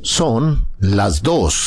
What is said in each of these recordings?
Son las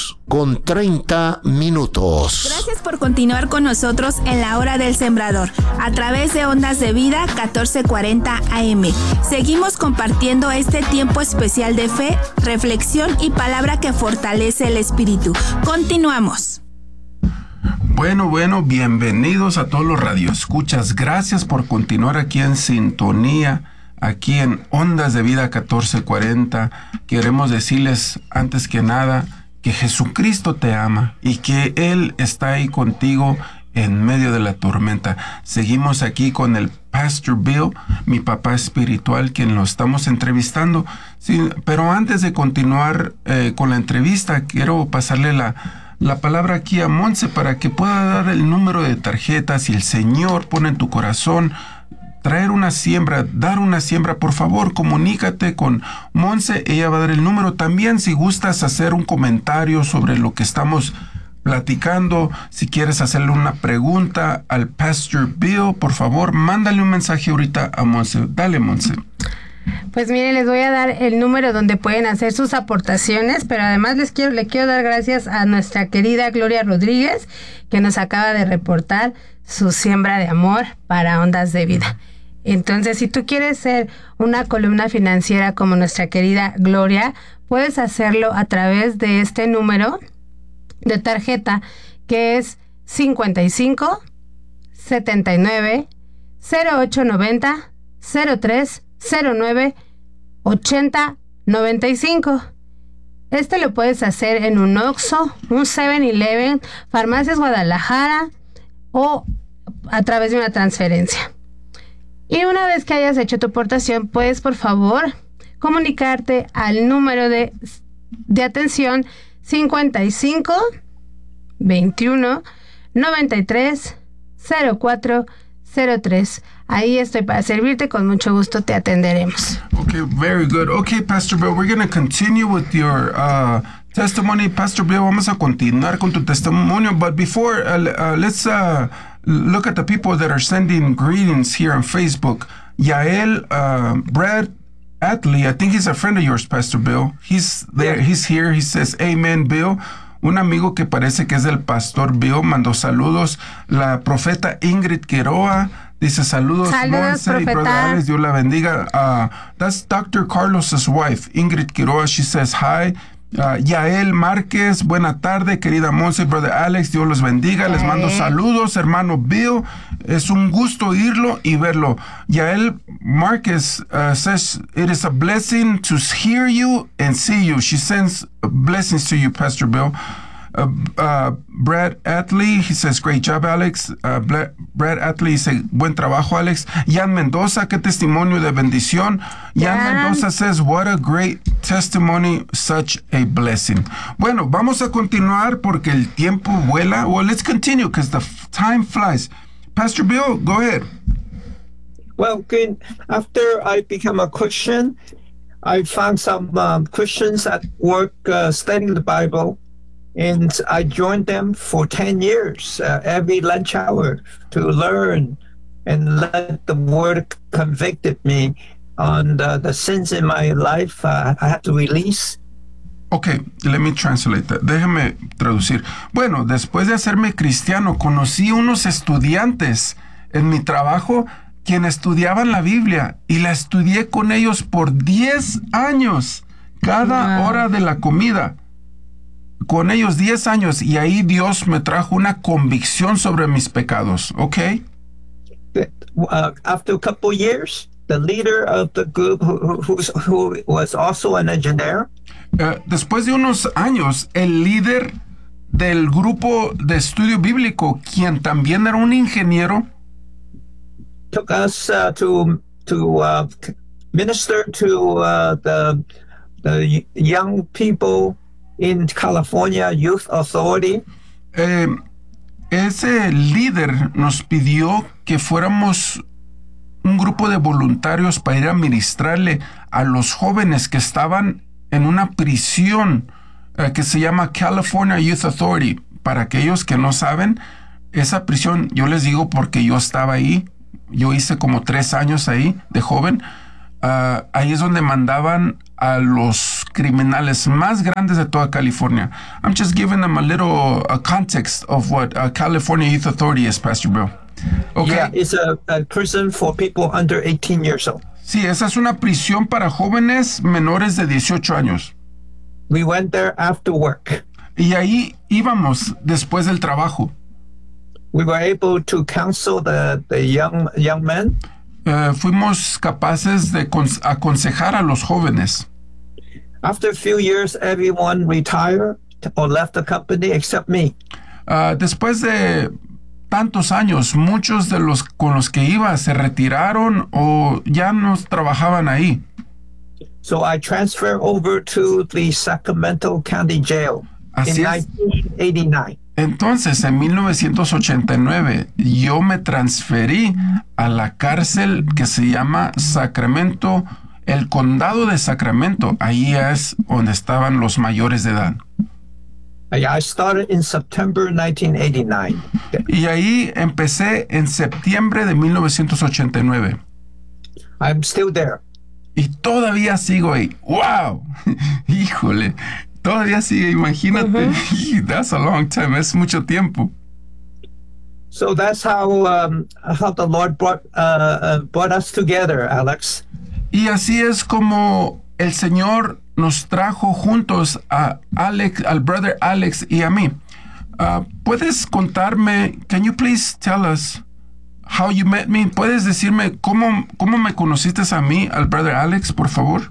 2:30. Gracias por continuar con nosotros en la Hora del Sembrador, a través de Ondas de Vida 1440 AM. Seguimos compartiendo este tiempo especial de fe, reflexión y palabra que fortalece el espíritu. Continuamos. Bueno, bienvenidos a todos los radioescuchas. Gracias por continuar aquí en sintonía, aquí en Ondas de Vida 1440. Queremos decirles antes que nada que Jesucristo te ama y que Él está ahí contigo en medio de la tormenta. Seguimos aquí con el Pastor Bill, mi papá espiritual, quien lo estamos entrevistando. Sí, pero antes de continuar con la entrevista, quiero pasarle la palabra aquí a Monse para que pueda dar el número de tarjeta. Si el Señor pone en tu corazón traer una siembra, dar una siembra, por favor, comunícate con Monse. Ella va a dar el número. También, si gustas hacer un comentario sobre lo que estamos platicando, si quieres hacerle una pregunta al Pastor Bill, por favor, mándale un mensaje ahorita a Monse. Dale, Monse. Pues miren, les voy a dar el número donde pueden hacer sus aportaciones, pero además le quiero dar gracias a nuestra querida Gloria Rodríguez, que nos acaba de reportar su siembra de amor para Ondas de Vida. Entonces, si tú quieres ser una columna financiera como nuestra querida Gloria, puedes hacerlo a través de este número de tarjeta, que es 55 79 0890 03 09 80 95. Este lo puedes hacer en un Oxxo, un 7-Eleven, Farmacias Guadalajara o a través de una transferencia. Y una vez que hayas hecho tu aportación, puedes por favor comunicarte al número de atención 55 21 93 04 03. Ahí estoy para servirte, con mucho gusto te atenderemos. Okay, very good. Okay, Pastor Bill, we're going to continue with your testimony. Pastor Bill, vamos a continuar con tu testimonio, but before, let's look at the people that are sending greetings here on Facebook. Yael, Brad Atley, I think he's a friend of yours, Pastor Bill. He's there, he's here, he says, Amen, Bill. Un amigo que parece que es del Pastor Bill mandó saludos. La profeta Ingrid Quiroa dice saludos, Monse y Brother Alex, Dios la bendiga. That's Dr. Carlos's wife, Ingrid Quiroa. She says hi. Yael Márquez, buena tarde, querida Monse y Brother Alex, Dios los bendiga. Les mando saludos, hermano Bill. Es un gusto oírlo y verlo. Yael Márquez says it is a blessing to hear you and see you. She sends blessings to you, Pastor Bill. Brad Atley, he says, great job, Alex. Brad Atley dice, buen trabajo, Alex. Jan Mendoza, qué testimonio de bendición. Jan Mendoza says, what a great testimony, such a blessing. Bueno, vamos a continuar porque el tiempo vuela. Well, let's continue because the time flies. Pastor Bill, go ahead. Well, good. After I became a Christian, I found some Christians at work studying the Bible. And I joined them for 10 years, every lunch hour, to learn and let the word convicted me on the sins in my life I had to release. Okay, let me translate that. Déjame traducir. Bueno, después de hacerme cristiano, conocí unos estudiantes en mi trabajo quienes estudiaban la Biblia y la estudié con ellos por 10 años, cada hora de la comida. Con ellos 10 años, y ahí Dios me trajo una convicción sobre mis pecados, ¿ok? After a couple years, the leader of the group, who was also an engineer. Después de unos años, el líder del grupo de estudio bíblico, quien también era un ingeniero, took us to minister to the young people in California Youth Authority. Ese líder nos pidió que fuéramos un grupo de voluntarios para ir a ministrarle a los jóvenes que estaban en una prisión que se llama California Youth Authority. Para aquellos que no saben, esa prisión, yo les digo porque yo estaba ahí, yo hice como 3 años ahí de joven. Ahí es donde mandaban a los criminales más grandes de toda California. I'm just giving them a little context of what California Youth Authority is, Pastor Bill. Okay. Yeah, it's a prison for people under 18 years old. Sí, esa es una prisión para jóvenes menores de 18 años. We went there after work. Y ahí íbamos después del trabajo. We were able to counsel the young men. Fuimos capaces de aconsejar a los jóvenes. After a few years, everyone retired or left the company except me. Después de tantos años, muchos de los con los que iba se retiraron o ya no trabajaban ahí. So I transferred over to the Sacramento County Jail Así in es. 1989. Entonces, en 1989, yo me transferí a la cárcel que se llama Sacramento, el condado de Sacramento. Ahí es donde estaban los mayores de edad. I started in September 1989. Y ahí empecé en septiembre de 1989. I'm still there. Y todavía sigo ahí. ¡Wow! Híjole. Todavía sigue, imagínate. That's a long time. Es mucho tiempo. So that's how the Lord brought us together, Alex. Y así es como el Señor nos trajo juntos a Alex, al brother Alex y a mí. ¿Puedes contarme? Can you please tell us how you met me? ¿Puedes decirme cómo me conociste a mí, al brother Alex, por favor?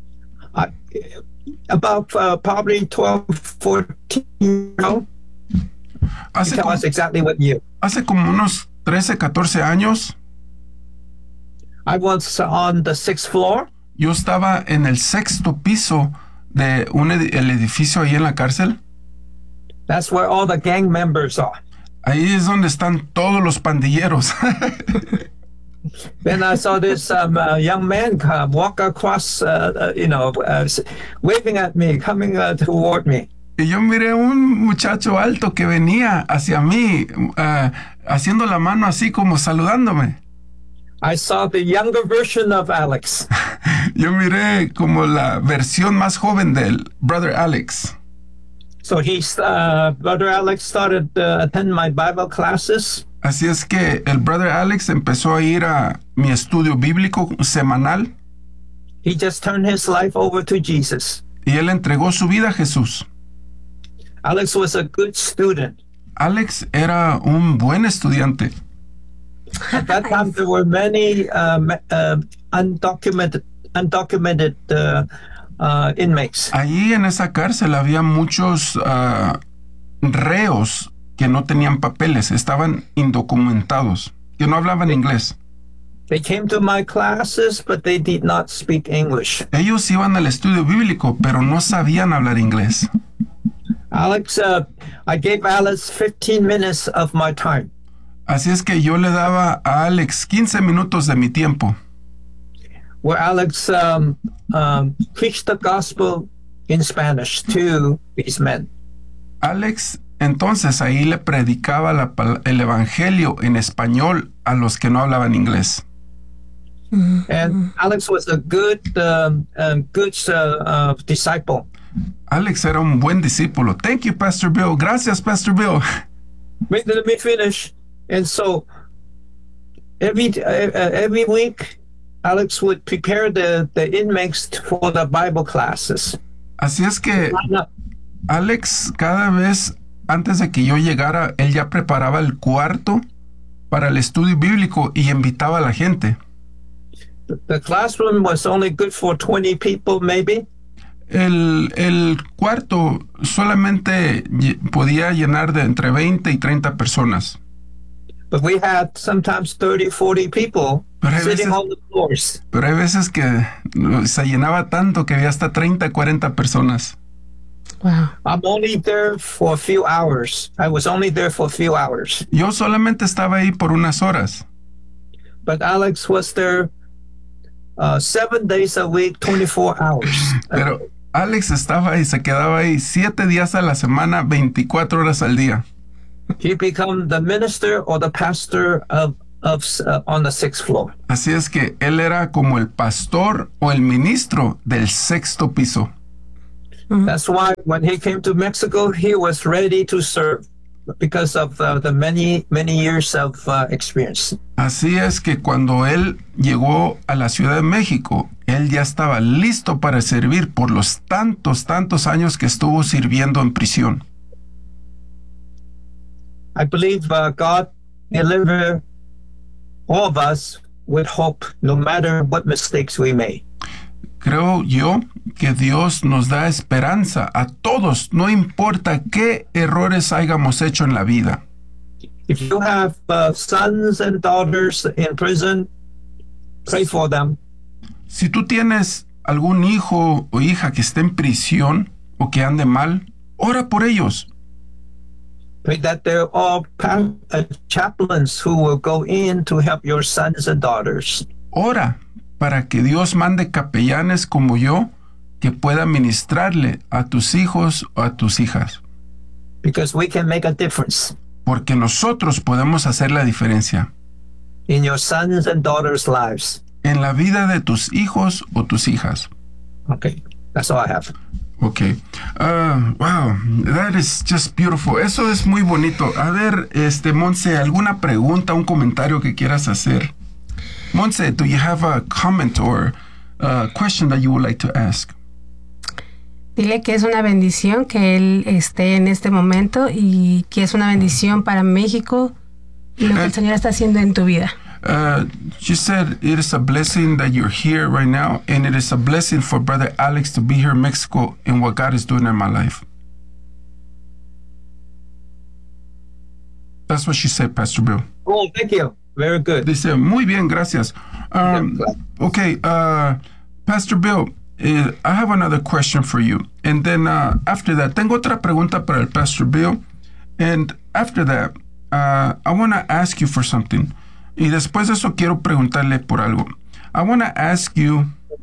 About probably 12, 14 years old. Tell us exactly what year. Hace como unos 13, 14 años. I was on the 6th floor. Yo estaba en el 6º piso de el edificio ahí en la cárcel. That's where all the gang members are. Ahí es donde están todos los pandilleros. Then I saw this young man walk across, waving at me, coming toward me. Y yo miré un muchacho alto que venía hacia mí, haciendo la mano así como saludándome. I saw the younger version of Alex. Yo miré como la versión más joven del brother Alex. So brother Alex started attending my Bible classes. Así es que el brother Alex empezó a ir a mi estudio bíblico semanal. He just turned his life over to Jesus. Y él entregó su vida a Jesús. Alex was a good student. Alex era un buen estudiante. At that time, there were many undocumented inmates. Allí en esa cárcel había muchos reos que no tenían papeles, estaban indocumentados, que no hablaban inglés. They came to my classes, but they did not speak English. Ellos iban al estudio bíblico, pero no sabían hablar inglés. Alex, I gave Alex 15 minutes of my time. Así es que yo le daba a Alex 15 minutos de mi tiempo. Where Alex preached the gospel in Spanish to these men. Alex entonces ahí le predicaba el evangelio en español a los que no hablaban inglés. And Alex was a good disciple. Alex era un buen discípulo. Thank you, Pastor Bill. Gracias, Pastor Bill. Wait, let me finish. And so every week, Alex would prepare the inmates for the Bible classes. Así es que Alex, cada vez antes de que yo llegara, él ya preparaba el cuarto para el estudio bíblico y invitaba a la gente. The classroom was only good for 20 people, maybe. El cuarto solamente podía llenar de entre 20 y 30 personas. But we had sometimes 30, 40 people sitting on the floors. Pero hay veces que se llenaba tanto que había hasta 30, 40 personas. Wow. I'm only there for a few hours. I was only there for a few hours. Yo solamente estaba ahí por unas horas. But Alex was there 7 days a week, 24 hours. Pero Alex estaba ahí, se quedaba ahí 7 días a la semana, 24 horas al día. He became the minister or the pastor of on the 6th floor. Así es que él era como el pastor o el ministro del 6º piso. That's why when he came to Mexico, he was ready to serve because of the many years of experience. Así es que cuando él llegó a la Ciudad de México, él ya estaba listo para servir por los tantos años que estuvo sirviendo en prisión. I believe God deliver all of us with hope, no matter what mistakes we made. Creo yo que Dios nos da esperanza a todos, no importa qué errores hayamos hecho en la vida. If you have sons and daughters in prison, pray for them. Si tú tienes algún hijo o hija que esté en prisión o que ande mal, ora por ellos. Pray that they're all chaplains who will go in to help your sons and daughters. Ora para que Dios mande capellanes como yo que puedan ministrarle a tus hijos o a tus hijas. Because we can make a difference Porque nosotros podemos hacer la diferencia in your sons and daughters' lives. en la vida de tus hijos o tus hijas. Okay, that's all I have. Okay. Wow, that is just beautiful. Eso es muy bonito. A ver, Monse, ¿alguna pregunta, un comentario que quieras hacer? Monse, do you have a comment or a question that you would like to ask? Dile que es una bendición que él esté en este momento y que es una bendición para México y lo que el Señor está haciendo en tu vida. She said it is a blessing that you're here right now, and it is a blessing for Brother Alex to be here in Mexico and what God is doing in my life. That's what she said, Pastor Bill. Oh, thank you. Very good. Dice, muy bien, gracias. Okay, Pastor Bill, I have another question for you. And then after that, tengo otra pregunta para el Pastor Bill. And after that, I want to ask you for something. Y después de eso quiero preguntarle por algo. I want to ask you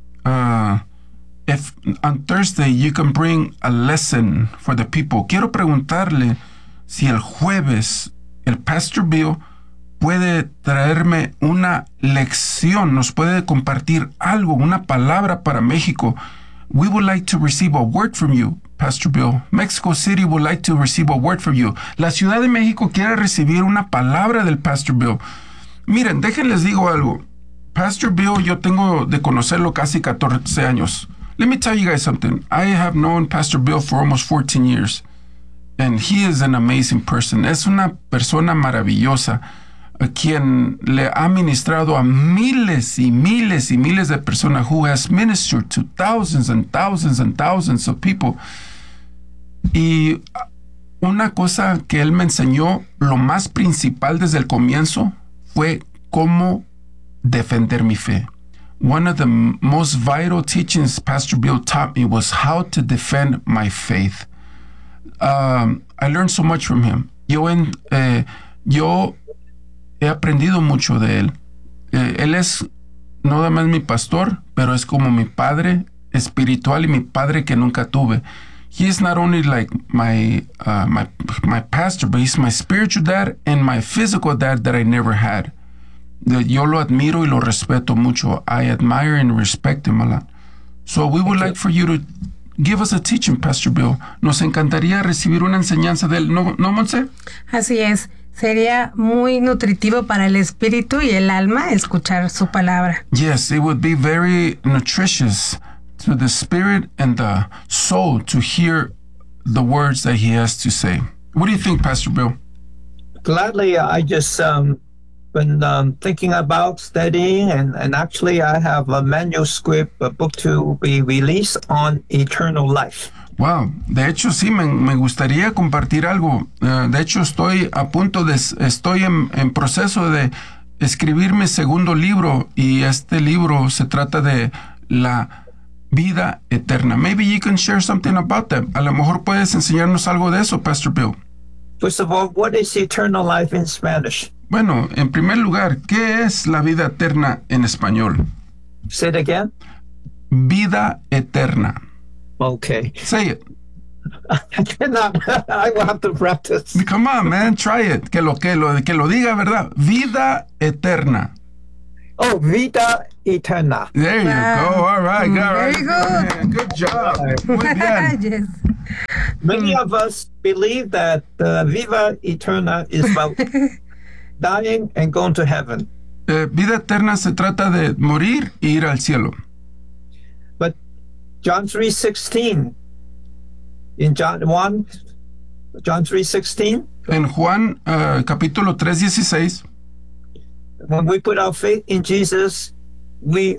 if on Thursday you can bring a lesson for the people. Quiero preguntarle si el jueves el Pastor Bill puede traerme una lección, nos puede compartir algo, una palabra para México. We would like to receive a word from you, Pastor Bill. Mexico City would like to receive a word from you. La Ciudad de México quiere recibir una palabra del Pastor Bill. Miren, déjenles digo algo. Pastor Bill, yo tengo de conocerlo casi 14 años. Let me tell you guys something. I have known Pastor Bill for almost 14 years. And he is an amazing person. Es una persona maravillosa, a quien le ha ministrado a miles y miles y miles de personas, who has ministered to thousands and thousands and thousands of people. Y una cosa que él me enseñó, lo más principal desde el comienzo, fue cómo defender mi fe. One of the most vital teachings Pastor Bill taught me was how to defend my faith. I learned so much from him. Yo he aprendido mucho de él. Él es no nada más mi pastor, pero es como mi padre espiritual y mi padre que nunca tuve. He is not only like my pastor, but he's my spiritual dad and my physical dad that I never had. Yo lo admiro y lo respeto mucho. I admire and respect him a lot. So we would like for you to give us a teaching, Pastor Bill. Nos encantaría recibir una enseñanza de él. ¿No, Monse? Así es. Sería muy nutritivo para el espíritu y el alma escuchar su palabra. Yes, it would be very nutritious to the spirit and the soul to hear the words that he has to say. What do you think, Pastor Bill? Gladly, I just been thinking about studying, and actually I have a manuscript, a book to be released on eternal life. Wow, de hecho sí, me gustaría compartir algo. De hecho estoy en proceso de escribir mi segundo libro, y este libro se trata de la vida eterna. Maybe you can share something about that. A lo mejor puedes enseñarnos algo de eso, Pastor Bill. First of all, what is eternal life in Spanish? Bueno, en primer lugar, ¿qué es la vida eterna en español? Say it again. Vida eterna. Okay. Say it. I cannot. I will have to practice. Come on, man, try it. Que lo diga, ¿verdad? Vida eterna. Oh, vida eterna. There you go. All right. Very good. Good job. Muy bien. Yes. Many of us believe that vida eterna is about dying and going to heaven. Vida eterna se trata de morir e ir al cielo. But John 3:16, in John 3:16, En Juan capítulo 3:16, when we put our faith in Jesus, we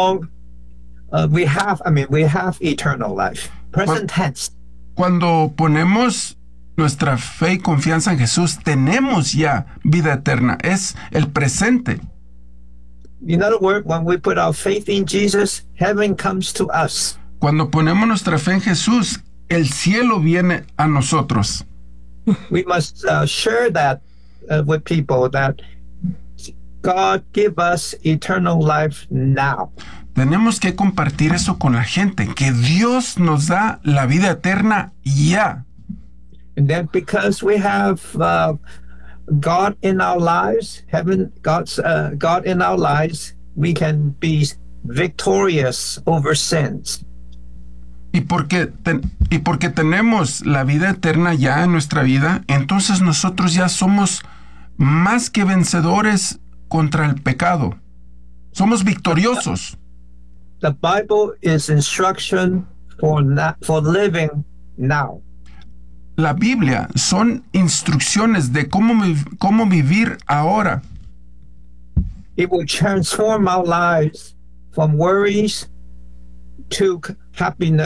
have eternal life. Present tense. cuando ponemos nuestra fe y confianza en Jesús, tenemos ya vida eterna. Es el presente. In other words, when we put our faith in Jesus, heaven comes to us. Cuando ponemos nuestra fe en Jesús, el cielo viene a nosotros. We must share that with people, that God give us eternal life now. Tenemos que compartir eso con la gente, que Dios nos da la vida eterna ya. And then because we have God in our lives, God in our lives, we can be victorious over sins. Y porque tenemos la vida eterna ya en nuestra vida, entonces nosotros ya somos más que vencedores contra el pecado. Somos victoriosos. The Bible is instruction for living now. La Biblia son instrucciones de cómo vivir ahora. It will transform our lives from worries to happiness.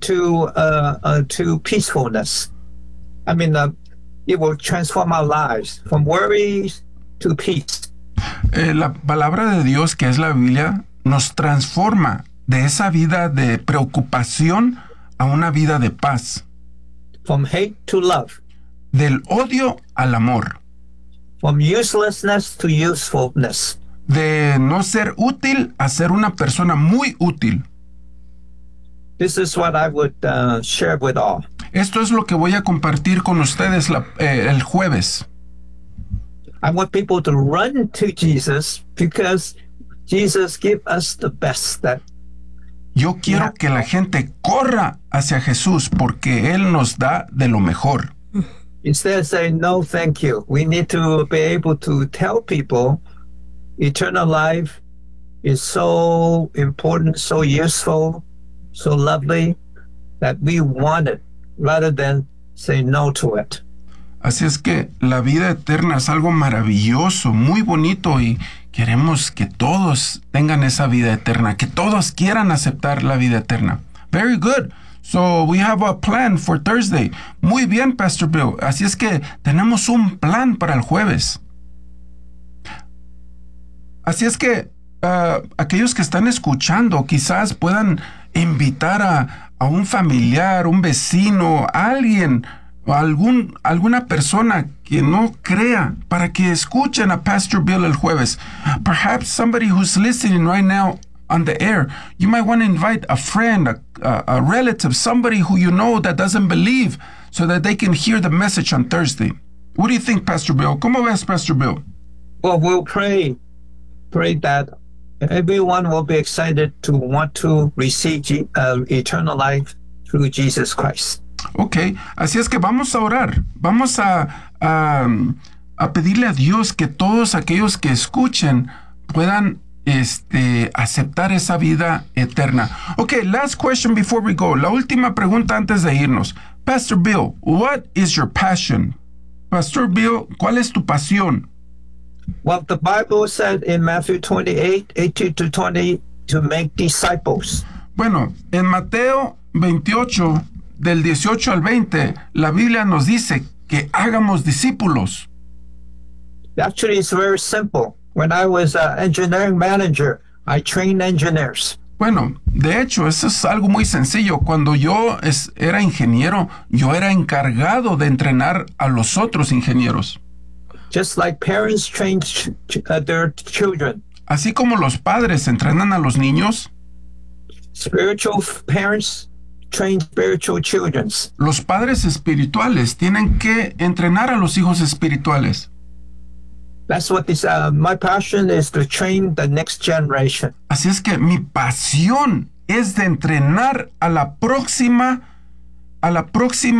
To peacefulness. It will transform our lives from worries to peace. La palabra de Dios, que es la Biblia, nos transforma de esa vida de preocupación a una vida de paz. From hate to love. Del odio al amor. From uselessness to usefulness. De no ser útil a ser una persona muy útil. This is what I would share with all. Esto es lo que voy a compartir con ustedes el jueves. I want people to run to Jesus because Jesus gives us the best. Yo quiero que la gente corra hacia Jesús porque Él nos da de lo mejor. Instead of saying, no, thank you, we need to be able to tell people eternal life is so important, so useful, so lovely, that we want it rather than say no to it. Así es que la vida eterna es algo maravilloso, muy bonito, y queremos que todos tengan esa vida eterna, que todos quieran aceptar la vida eterna. Very good. So we have a plan for Thursday. Muy bien, Pastor Bill. Así es que tenemos un plan para el jueves. Así es que aquellos que están escuchando quizás puedan invitar a un familiar, un vecino, a alguien, o alguna persona que no crea, para que escuchen a Pastor Bill el jueves. Perhaps somebody who's listening right now on the air, you might want to invite a friend, a relative, somebody who you know that doesn't believe, so that they can hear the message on Thursday. What do you think, Pastor Bill? ¿Cómo ves, Pastor Bill? Well, we'll pray that everyone will be excited to want to receive eternal life through Jesus Christ. Ok, así es que vamos a orar, vamos a pedirle a Dios que todos aquellos que escuchen puedan aceptar esa vida eterna. Ok, last question before we go. La última pregunta antes de irnos. Pastor Bill, what is your passion? Pastor Bill, ¿cuál es tu pasión? Well, the Bible said in Matthew 28:18-20 to make disciples. Bueno, en Mateo 28, del 18 al 20, la Biblia nos dice que hagamos discípulos. Actually, it's very simple. When I was an engineering manager, I trained engineers. Bueno, de hecho, eso es algo muy sencillo. Cuando yo era ingeniero, yo era encargado de entrenar a los otros ingenieros. Just like parents train their children. Así como los padres entrenan a los niños, spiritual parents train spiritual children. Los padres espirituales tienen que entrenar a los hijos espirituales. That's what this. My passion is to train the next generation. Así es que mi pasión es de entrenar a la próxima